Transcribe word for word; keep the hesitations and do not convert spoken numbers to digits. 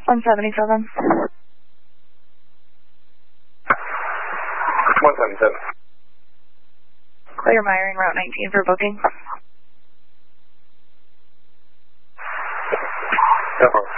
one seventy-seven. one seventy-seven. Clear Myron, Route nineteen for booking. No problem.